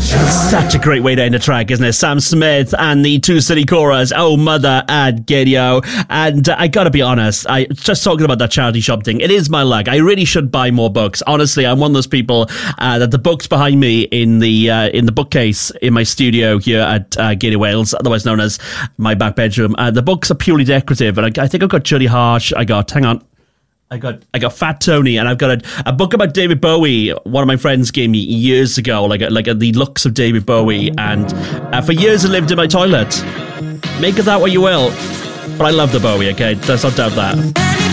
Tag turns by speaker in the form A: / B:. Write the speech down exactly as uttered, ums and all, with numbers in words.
A: Such a great way to end a track, isn't it? Sam Smith and the Two City Chorus, Oh Mother and Gideo. And uh, I gotta be honest, I just talking about that charity shop thing, it is my luck. I really should buy more books. Honestly, I'm one of those people uh, that the books behind me in the uh, in the bookcase in my studio here at uh, Gaiety Wales, otherwise known as my back bedroom, uh, the books are purely decorative. And I, I think I've got Judy Harsh, I got, hang on, I got I got Fat Tony, and I've got a, a book about David Bowie. One of my friends gave me years ago, like a, like a, the looks of David Bowie, and uh, for years it lived in my toilet. Make of that what you will, but I love the Bowie. Okay, let's not doubt that.